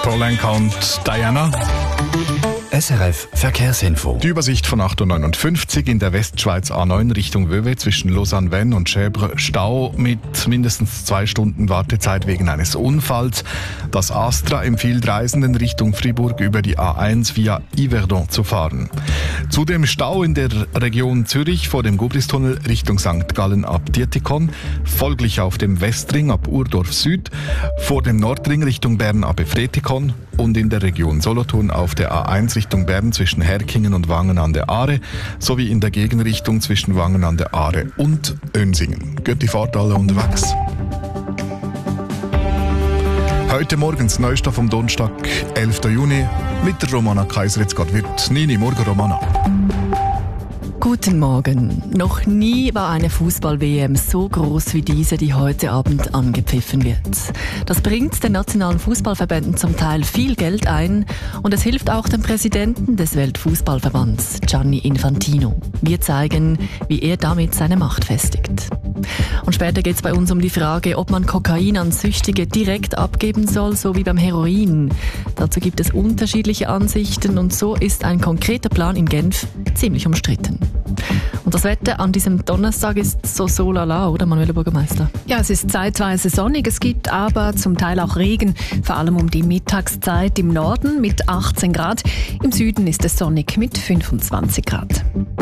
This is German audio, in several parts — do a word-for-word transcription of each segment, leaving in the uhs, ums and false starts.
Kolenka und Diana. S R F Verkehrsinfo. Die Übersicht von acht Uhr neunundfünfzig in der Westschweiz A neun Richtung Vevey zwischen Lausanne-Vennes und Schäbre Stau mit mindestens zwei Stunden Wartezeit wegen eines Unfalls. Das Astra empfiehlt Reisenden Richtung Fribourg über die A eins via Yverdon zu fahren. Zudem Stau in der Region Zürich vor dem Gubristunnel Richtung Sankt Gallen ab Dietikon, folglich auf dem Westring ab Urdorf Süd, vor dem Nordring Richtung Bern ab Efretikon und in der Region Solothurn auf der A eins Richtung Bern zwischen Herkingen und Wangen an der Aare sowie in der Gegenrichtung zwischen Wangen an der Aare und Önsingen. Geht die Fahrt alle unterwegs? Heute morgens Neustoff vom Donnerstag, elften Juni, mit der Romana Kaiser. Jetzt geht wird Nini. Morgen, Romana. Guten Morgen. Noch nie war eine Fußball-W M so groß wie diese, die heute Abend angepfiffen wird. Das bringt den nationalen Fußballverbänden zum Teil viel Geld ein und es hilft auch dem Präsidenten des Weltfußballverbands, Gianni Infantino. Wir zeigen, wie er damit seine Macht festigt. Und später geht es bei uns um die Frage, ob man Kokain an Süchtige direkt abgeben soll, so wie beim Heroin. Dazu gibt es unterschiedliche Ansichten und so ist ein konkreter Plan in Genf ziemlich umstritten. Und das Wetter an diesem Donnerstag ist so so lala, oder Manuela Bürgermeister? Ja, es ist zeitweise sonnig, es gibt aber zum Teil auch Regen, vor allem um die Mittagszeit im Norden mit achtzehn Grad. Im Süden ist es sonnig mit fünfundzwanzig Grad.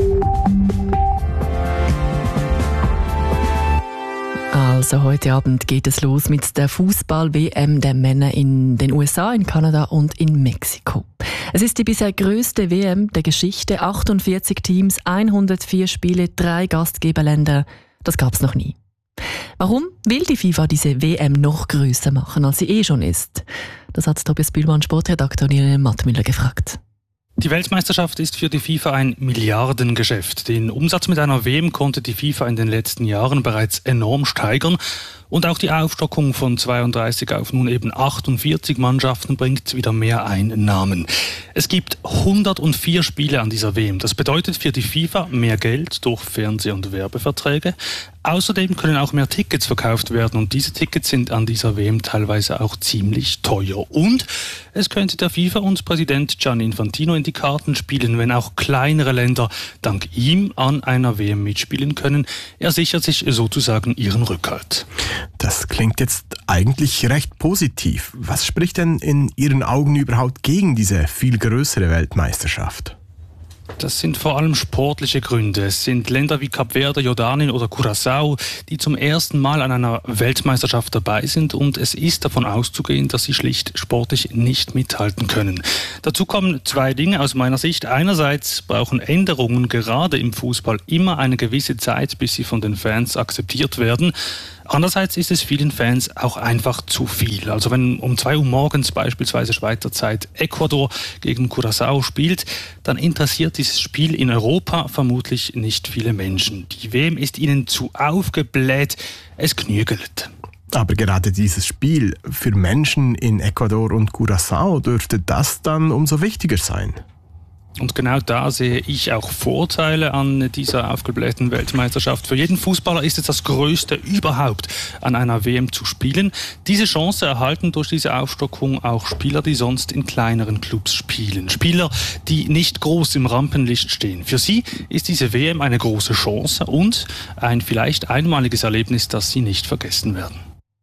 Also heute Abend geht es los mit der Fußball-W M der Männer in den U S A, in Kanada und in Mexiko. Es ist die bisher größte W M der Geschichte, achtundvierzig Teams, hundertvier Spiele, drei Gastgeberländer. Das gab es noch nie. Warum will die FIFA diese W M noch größer machen, als sie eh schon ist? Das hat Tobias Bühlmann, Sportredakteur, und Irene Mattmüller gefragt. Die Weltmeisterschaft ist für die FIFA ein Milliardengeschäft. Den Umsatz mit einer W M konnte die FIFA in den letzten Jahren bereits enorm steigern. Und auch die Aufstockung von zweiunddreißig auf nun eben achtundvierzig Mannschaften bringt wieder mehr Einnahmen. Es gibt hundertvier Spiele an dieser W M. Das bedeutet für die FIFA mehr Geld durch Fernseh- und Werbeverträge. Außerdem können auch mehr Tickets verkauft werden und diese Tickets sind an dieser W M teilweise auch ziemlich teuer. Und es könnte der FIFA und Präsident Gianni Infantino in die Karten spielen, wenn auch kleinere Länder dank ihm an einer W M mitspielen können. Er sichert sich sozusagen ihren Rückhalt. Das klingt jetzt eigentlich recht positiv. Was spricht denn in Ihren Augen überhaupt gegen diese viel größere Weltmeisterschaft? Das sind vor allem sportliche Gründe. Es sind Länder wie Kap Verde, Jordanien oder Curaçao, die zum ersten Mal an einer Weltmeisterschaft dabei sind und es ist davon auszugehen, dass sie schlicht sportlich nicht mithalten können. Dazu kommen zwei Dinge aus meiner Sicht. Einerseits brauchen Änderungen gerade im Fußball immer eine gewisse Zeit, bis sie von den Fans akzeptiert werden. Andererseits ist es vielen Fans auch einfach zu viel. Also wenn um zwei Uhr morgens beispielsweise Schweizer Zeit Ecuador gegen Curaçao spielt, dann interessiert dieses Spiel in Europa vermutlich nicht viele Menschen. Die W M ist ihnen zu aufgebläht, es knügelt. Aber gerade dieses Spiel für Menschen in Ecuador und Curaçao dürfte das dann umso wichtiger sein. Und genau da sehe ich auch Vorteile an dieser aufgeblähten Weltmeisterschaft. Für jeden Fußballer ist es das Größte überhaupt, an einer W M zu spielen. Diese Chance erhalten durch diese Aufstockung auch Spieler, die sonst in kleineren Clubs spielen. Spieler, die nicht groß im Rampenlicht stehen. Für sie ist diese W M eine große Chance und ein vielleicht einmaliges Erlebnis, das sie nicht vergessen werden.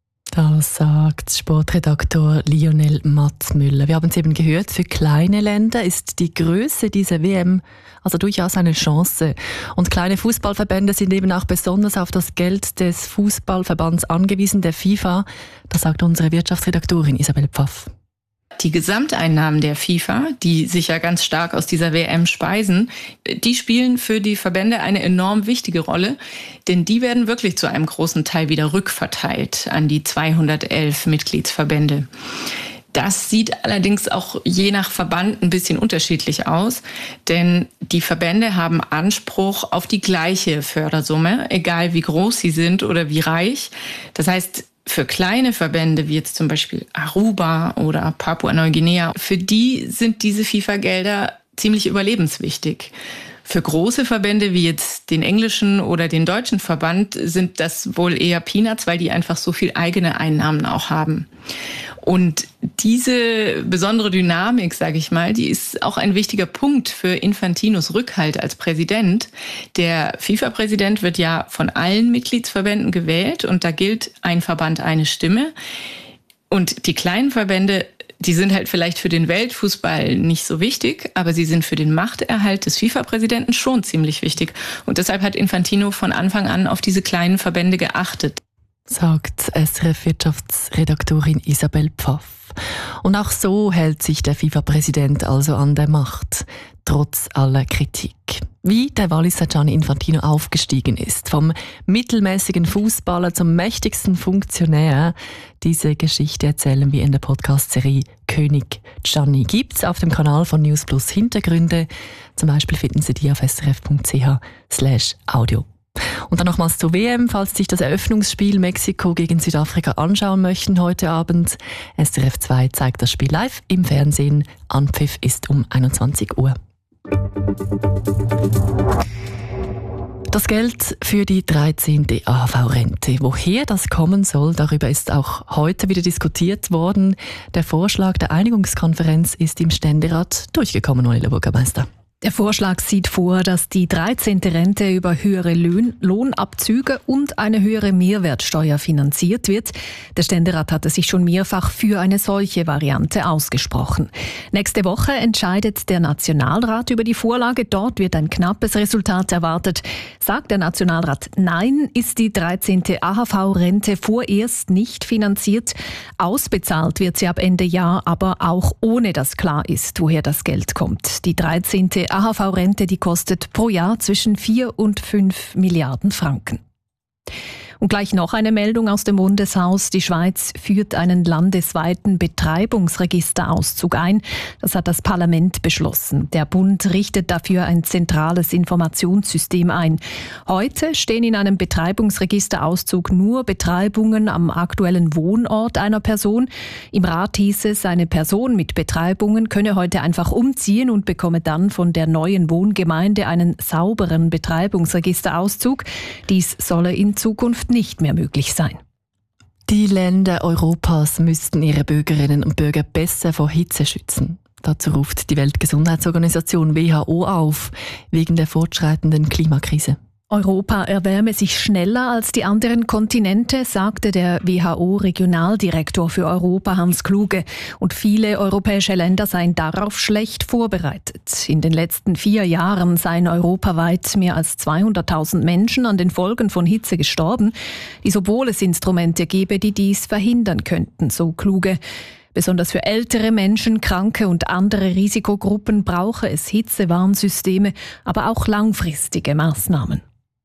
Das sagt Sportredaktor Lionel Mattmüller. Wir haben es eben gehört, für kleine Länder ist die Größe dieser W M also durchaus eine Chance. Und kleine Fußballverbände sind eben auch besonders auf das Geld des Fußballverbands angewiesen, der FIFA. Das sagt unsere Wirtschaftsredaktorin Isabel Pfaff. Die Gesamteinnahmen der FIFA, die sich ja ganz stark aus dieser W M speisen, die spielen für die Verbände eine enorm wichtige Rolle, denn die werden wirklich zu einem großen Teil wieder rückverteilt an die zweihundertelf Mitgliedsverbände. Das sieht allerdings auch je nach Verband ein bisschen unterschiedlich aus, denn die Verbände haben Anspruch auf die gleiche Fördersumme, egal wie groß sie sind oder wie reich. Das heißt, für kleine Verbände wie jetzt zum Beispiel Aruba oder Papua-Neuguinea, für die sind diese FIFA-Gelder ziemlich überlebenswichtig. Für große Verbände wie jetzt den englischen oder den deutschen Verband sind das wohl eher Peanuts, weil die einfach so viel eigene Einnahmen auch haben. Und diese besondere Dynamik, sage ich mal, die ist auch ein wichtiger Punkt für Infantinos Rückhalt als Präsident. Der FIFA-Präsident wird ja von allen Mitgliedsverbänden gewählt und da gilt ein Verband, eine Stimme. Und die kleinen Verbände, die sind halt vielleicht für den Weltfußball nicht so wichtig, aber sie sind für den Machterhalt des FIFA-Präsidenten schon ziemlich wichtig. Und deshalb hat Infantino von Anfang an auf diese kleinen Verbände geachtet. Sagt S R F-Wirtschaftsredaktorin Isabel Pfaff. Und auch so hält sich der FIFA-Präsident also an der Macht, trotz aller Kritik. Wie der Walliser Gianni Infantino aufgestiegen ist, vom mittelmäßigen Fußballer zum mächtigsten Funktionär, diese Geschichte erzählen wir in der Podcast-Serie König Gianni. Gibt's auf dem Kanal von News Plus Hintergründe. Zum Beispiel finden Sie die auf srf.ch slash audio. Und dann nochmals zur W M, falls Sie sich das Eröffnungsspiel Mexiko gegen Südafrika anschauen möchten heute Abend. S R F zwei zeigt das Spiel live im Fernsehen. Anpfiff ist um einundzwanzig Uhr. Das Geld für die dreizehnte A H V-Rente. Woher das kommen soll, darüber ist auch heute wieder diskutiert worden. Der Vorschlag der Einigungskonferenz ist im Ständerat durchgekommen, Nonela Bürgermeister. Der Vorschlag sieht vor, dass die dreizehnte Rente über höhere Lohn- Lohnabzüge und eine höhere Mehrwertsteuer finanziert wird. Der Ständerat hatte sich schon mehrfach für eine solche Variante ausgesprochen. Nächste Woche entscheidet der Nationalrat über die Vorlage. Dort wird ein knappes Resultat erwartet. Sagt der Nationalrat Nein, ist die dreizehnte A H V-Rente vorerst nicht finanziert. Ausbezahlt wird sie ab Ende Jahr, aber auch ohne dass klar ist, woher das Geld kommt. Die dreizehnte A H V-Rente, die kostet pro Jahr zwischen vier und fünf Milliarden Franken. Und gleich noch eine Meldung aus dem Bundeshaus. Die Schweiz führt einen landesweiten Betreibungsregisterauszug ein. Das hat das Parlament beschlossen. Der Bund richtet dafür ein zentrales Informationssystem ein. Heute stehen in einem Betreibungsregisterauszug nur Betreibungen am aktuellen Wohnort einer Person. Im Rat hieß es, eine Person mit Betreibungen könne heute einfach umziehen und bekomme dann von der neuen Wohngemeinde einen sauberen Betreibungsregisterauszug. Dies solle in Zukunft nicht mehr möglich sein. Die Länder Europas müssten ihre Bürgerinnen und Bürger besser vor Hitze schützen. Dazu ruft die Weltgesundheitsorganisation W H O auf, wegen der fortschreitenden Klimakrise. Europa erwärme sich schneller als die anderen Kontinente, sagte der W H O-Regionaldirektor für Europa Hans Kluge. Und viele europäische Länder seien darauf schlecht vorbereitet. In den letzten vier Jahren seien europaweit mehr als zweihunderttausend Menschen an den Folgen von Hitze gestorben. Dies, obwohl es Instrumente gebe, die dies verhindern könnten, so Kluge. Besonders für ältere Menschen, Kranke und andere Risikogruppen brauche es Hitzewarnsysteme, aber auch langfristige Maßnahmen.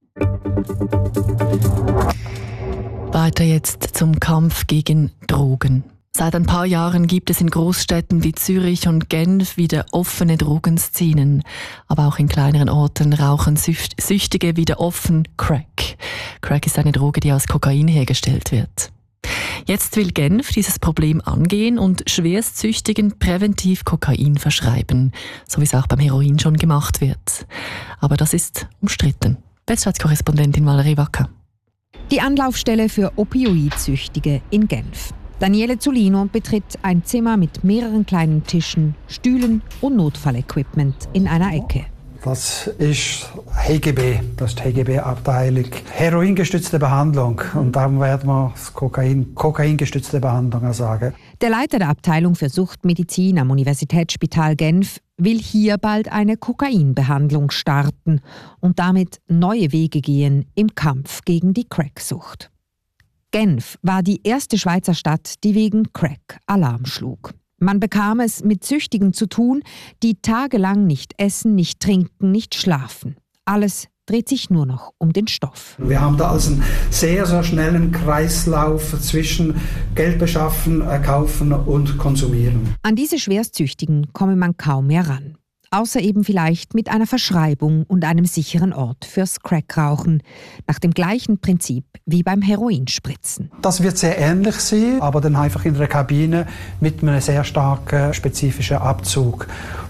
Weiter jetzt zum Kampf gegen Drogen. Seit ein paar Jahren gibt es in Großstädten wie Zürich und Genf wieder offene Drogenszenen. Aber auch in kleineren Orten rauchen Süchtige wieder offen Crack. Crack ist eine Droge, die aus Kokain hergestellt wird. Jetzt will Genf dieses Problem angehen und Schwerstsüchtigen präventiv Kokain verschreiben, so wie es auch beim Heroin schon gemacht wird. Aber das ist umstritten. Westschweiz-Korrespondentin Valerie Wacker. Die Anlaufstelle für Opioidsüchtige in Genf. Daniele Zulino betritt ein Zimmer mit mehreren kleinen Tischen, Stühlen und Notfallequipment in einer Ecke. Das ist H G B, das ist die H G B-Abteilung. Heroingestützte Behandlung. Und darum werden wir das Kokain, kokaingestützte Behandlung sagen. Der Leiter der Abteilung für Suchtmedizin am Universitätsspital Genf will hier bald eine Kokainbehandlung starten und damit neue Wege gehen im Kampf gegen die Cracksucht. Genf war die erste Schweizer Stadt, die wegen Crack Alarm schlug. Man bekam es mit Süchtigen zu tun, die tagelang nicht essen, nicht trinken, nicht schlafen. Alles dreht sich nur noch um den Stoff. Wir haben da also einen sehr, sehr schnellen Kreislauf zwischen Geld beschaffen, kaufen und konsumieren. An diese Schwerstsüchtigen komme man kaum mehr ran. Außer eben vielleicht mit einer Verschreibung und einem sicheren Ort fürs Crackrauchen. Nach dem gleichen Prinzip wie beim Heroinspritzen. Das wird sehr ähnlich sein, aber dann einfach in der Kabine mit einem sehr starken spezifischen Abzug.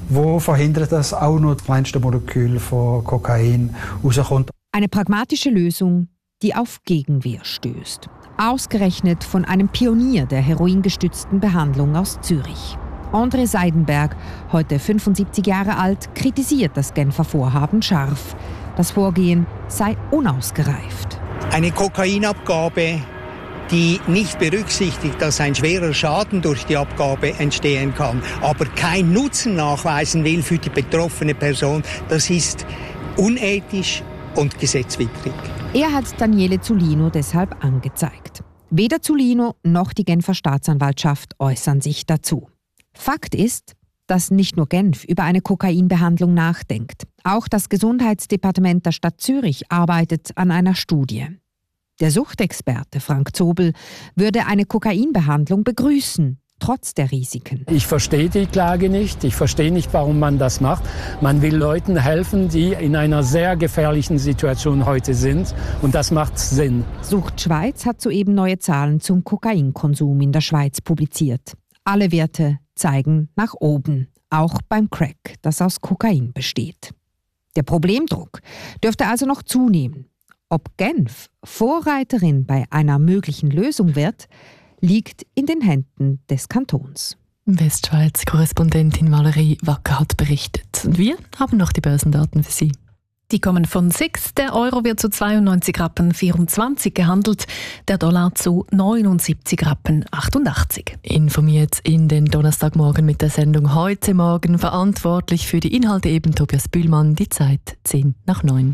wo verhindert, dass auch nur das kleinste Molekül von Kokain rauskommt. Eine pragmatische Lösung, die auf Gegenwehr stößt. Ausgerechnet von einem Pionier der heroingestützten Behandlung aus Zürich. André Seidenberg, heute fünfundsiebzig Jahre alt, kritisiert das Genfer Vorhaben scharf. Das Vorgehen sei unausgereift. Eine Kokainabgabe, die nicht berücksichtigt, dass ein schwerer Schaden durch die Abgabe entstehen kann, aber keinen Nutzen nachweisen will für die betroffene Person, das ist unethisch und gesetzwidrig. Er hat Daniele Zulino deshalb angezeigt. Weder Zulino noch die Genfer Staatsanwaltschaft äußern sich dazu. Fakt ist, dass nicht nur Genf über eine Kokainbehandlung nachdenkt. Auch das Gesundheitsdepartement der Stadt Zürich arbeitet an einer Studie. Der Suchtexperte Frank Zobel würde eine Kokainbehandlung begrüßen, trotz der Risiken. Ich verstehe die Klage nicht. Ich verstehe nicht, warum man das macht. Man will Leuten helfen, die in einer sehr gefährlichen Situation heute sind. Und das macht Sinn. Sucht Schweiz hat soeben neue Zahlen zum Kokainkonsum in der Schweiz publiziert. Alle Werte zeigen nach oben, auch beim Crack, das aus Kokain besteht. Der Problemdruck dürfte also noch zunehmen. Ob Genf Vorreiterin bei einer möglichen Lösung wird, liegt in den Händen des Kantons. Westschweiz-Korrespondentin Valerie Wacker hat berichtet. Und wir haben noch die Börsendaten für Sie. Die kommen von S I X. Der Euro wird zu zweiundneunzig Rappen vierundzwanzig gehandelt, der Dollar zu neunundsiebzig Rappen achtundachtzig. Informiert in den Donnerstagmorgen mit der Sendung «Heute Morgen». Verantwortlich für die Inhalte eben Tobias Bühlmann. Die Zeit zehn nach neun.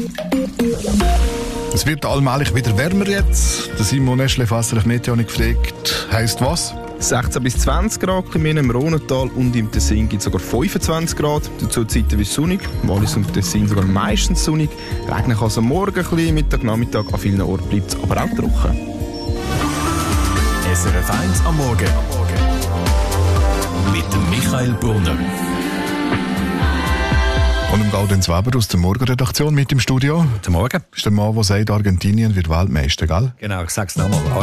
Es wird allmählich wieder wärmer jetzt. Der Simon Eschle-Fasser auf Meteonik gefragt. Heisst was? sechzehn bis zwanzig Grad im Rhonental und im Tessin gibt es sogar fünfundzwanzig Grad. Dazu zeitweise sonnig. Wallis und Tessin sogar meistens sonnig. Regnen kann es am Morgen ein bisschen, Mittag, Nachmittag. An vielen Orten bleibt es aber auch trocken. S R F eins am Morgen. Mit dem Michael Brunner. Und im Gaudenz Weber aus der Morgenredaktion mit im Studio. Guten Morgen. Das ist der Mann, der sagt, Argentinien wird Weltmeister, gell? Genau, ich sag's nochmal.